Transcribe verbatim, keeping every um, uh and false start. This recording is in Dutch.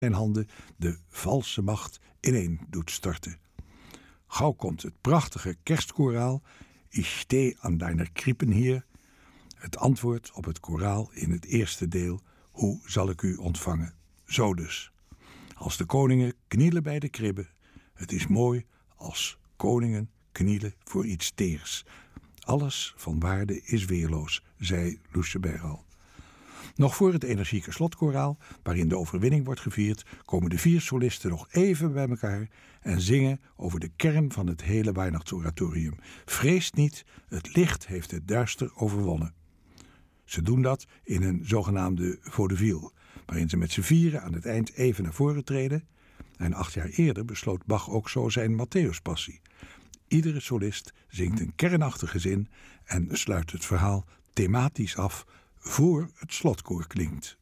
zijn handen de valse macht ineen doet storten. Gauw komt het prachtige kerstkoraal Ich steh an deiner Krippen hier, het antwoord op het koraal in het eerste deel Hoe zal ik u ontvangen? Zo dus. Als de koningen knielen bij de kribben, het is mooi als koningen knielen voor iets teers. Alles van waarde is weerloos, zei Lucebert al. Nog voor het energieke slotkoraal, waarin de overwinning wordt gevierd, komen de vier solisten nog even bij elkaar en zingen over de kern van het hele Weihnachtsoratorium. Vrees niet, het licht heeft het duister overwonnen. Ze doen dat in een zogenaamde vaudeville, waarin ze met z'n vieren aan het eind even naar voren treden. En acht jaar eerder besloot Bach ook zo zijn Matthäuspassie. Iedere solist zingt een kernachtige zin en sluit het verhaal thematisch af voor het slotkoor klinkt.